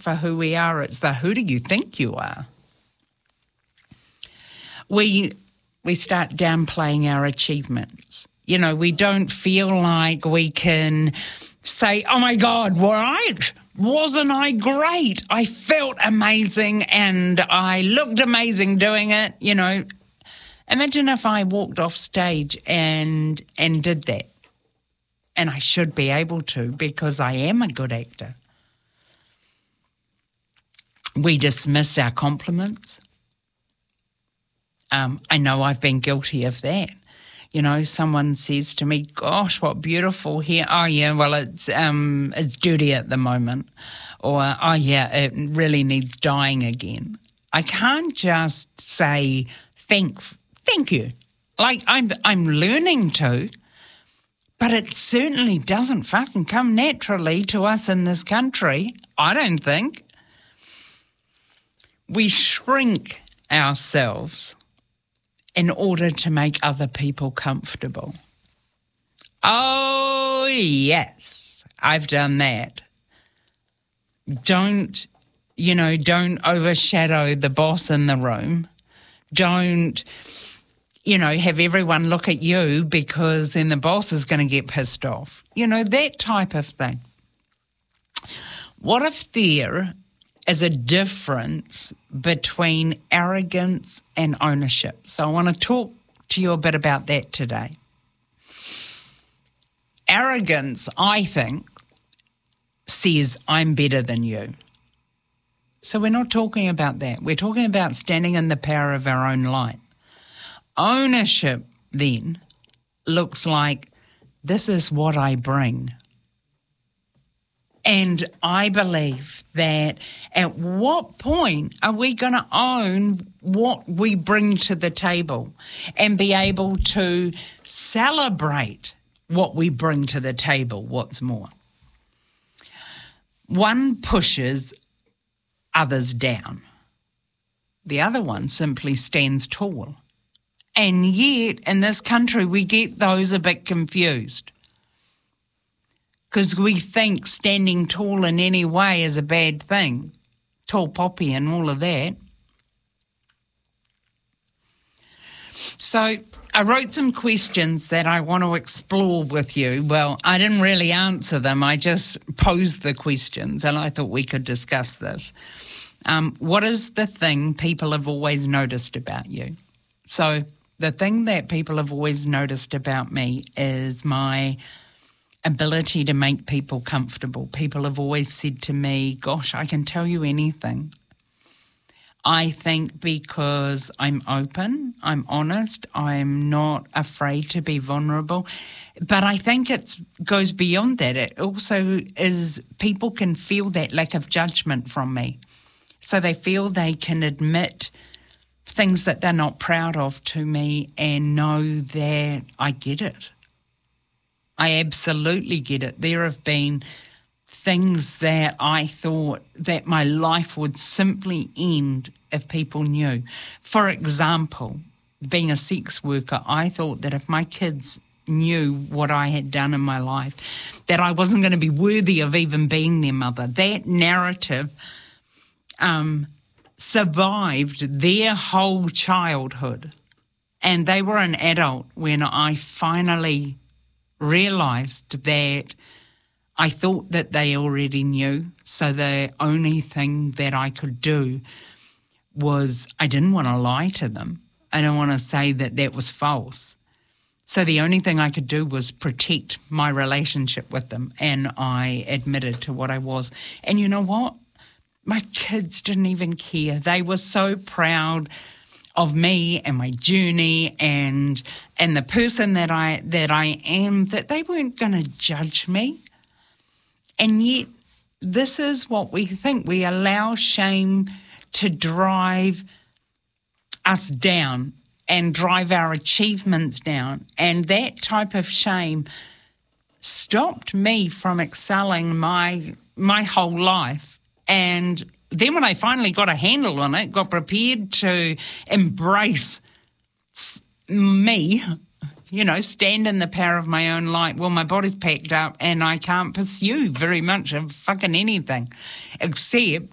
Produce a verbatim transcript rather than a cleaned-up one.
for who we are. It's the who do you think you are? We we start downplaying our achievements. You know, we don't feel like we can say, oh my God, right? Wasn't I great? I felt amazing and I looked amazing doing it. You know, imagine if I walked off stage and and did that. And I should be able to because I am a good actor. We dismiss our compliments. Um, I know I've been guilty of that. You know, someone says to me, gosh, what beautiful hair. Oh, yeah, well, it's um, it's dirty at the moment. Or, oh, yeah, it really needs dyeing again. I can't just say, thank thank you. Like, I'm I'm learning to, but it certainly doesn't fucking come naturally to us in this country, I don't think. We shrink ourselves in order to make other people comfortable. Oh, yes, I've done that. Don't, you know, don't overshadow the boss in the room. Don't, you know, have everyone look at you because then the boss is going to get pissed off. You know, that type of thing. What if there is a difference between arrogance and ownership? So I want to talk to you a bit about that today. Arrogance, I think, says I'm better than you. So we're not talking about that. We're talking about standing in the power of our own light. Ownership, then, looks like this is what I bring. And I believe that at what point are we going to own what we bring to the table and be able to celebrate what we bring to the table, what's more? One pushes others down. The other one simply stands tall. And yet, in this country, we get those a bit confused, because we think standing tall in any way is a bad thing. Tall poppy and all of that. So I wrote some questions that I want to explore with you. Well, I didn't really answer them. I just posed the questions and I thought we could discuss this. Um, what is the thing people have always noticed about you? So the thing that people have always noticed about me is my ability to make people comfortable. People have always said to me, gosh, I can tell you anything. I think because I'm open, I'm honest, I'm not afraid to be vulnerable. But I think it goes beyond that. It also is, people can feel that lack of judgment from me. So they feel they can admit things that they're not proud of to me and know that I get it. I absolutely get it. There have been things that I thought that my life would simply end if people knew. For example, being a sex worker, I thought that if my kids knew what I had done in my life, that I wasn't going to be worthy of even being their mother. That narrative um, survived their whole childhood. And they were an adult when I finally realised that I thought that they already knew, so the only thing that I could do was I didn't want to lie to them. I don't want to say that that was false. So the only thing I could do was protect my relationship with them, and I admitted to what I was. And you know what? My kids didn't even care. They were so proud of me and my journey and and the person that I that I am, that they weren't going to judge me. And yet, this is what we think. We allow shame to drive us down and drive our achievements down. And that type of shame stopped me from excelling my my whole life. And then when I finally got a handle on it, got prepared to embrace me, you know, stand in the power of my own light, well, my body's packed up and I can't pursue very much of fucking anything except